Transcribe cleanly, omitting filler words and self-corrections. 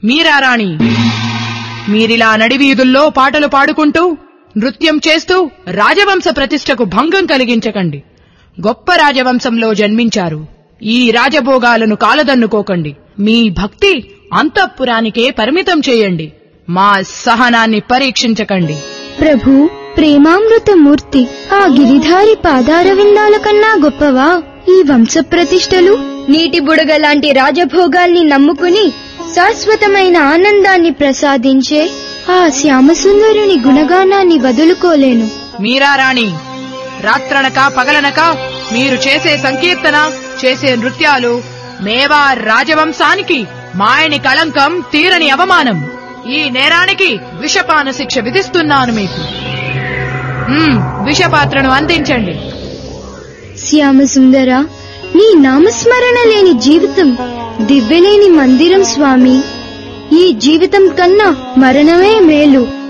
మీరా రాణి, మీరిలా నడివీధుల్లో పాటలు పాడుకుంటూ నృత్యం చేస్తూ రాజవంశ ప్రతిష్టకు భంగం కలిగించకండి. గొప్ప రాజవంశంలో జన్మించారు. ఈ రాజభోగాలను కాలదన్నుకోకండి. మీ భక్తి అంతఃపురానికే పరిమితం చేయండి. మా సహనాన్ని పరీక్షించకండి. ప్రభు, ప్రేమామృతమూర్తి, ఆ గిరిధారి పాదారవిందాల కన్నా గొప్పవా ఈ వంశ ప్రతిష్టలు? నీటి బుడగలాంటి రాజభోగాల్ని నమ్ముకుని శాశ్వతమైన ఆనందాన్ని ప్రసాదించే ఆ శ్యామసుందరుని గుణగానాన్ని వదులుకోలేను. మీరా రాణి, రాత్రనక పగలనక మీరు చేసే సంకీర్తన, చేసే నృత్యాలు మేవార్ రాజవంశానికి మాయని కళంకం, తీరని అవమానం. ఈ నేరానికి విషపాన శిక్ష విధిస్తున్నాను మీకు. విషపాత్రను అందించండి. శ్యామసుందర, నీ నామస్మరణ లేని జీవితం దివ్యలేని మందిరం స్వామి. ఈ జీవితం కన్నా మరణమే మేలు.